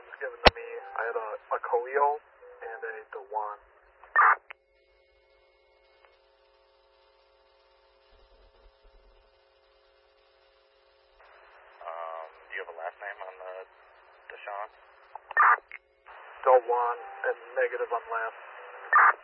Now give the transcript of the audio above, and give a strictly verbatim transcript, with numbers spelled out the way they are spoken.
names given to me. I had a, a Khalil and a Dewan. Um, do you have a last name on the Deshaun? Dewan and negative on last.